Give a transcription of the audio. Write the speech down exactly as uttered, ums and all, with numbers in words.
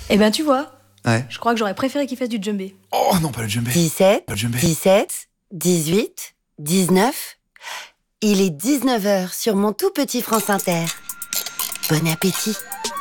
Eh ben, tu vois, Ouais. je crois que j'aurais préféré qu'il fasse du djembé. Oh non, pas le djembé. dix-sept, Pas le djembé. dix-sept, dix-huit, dix-neuf. Il est dix-neuf heures sur mon tout petit France Inter. Bon appétit.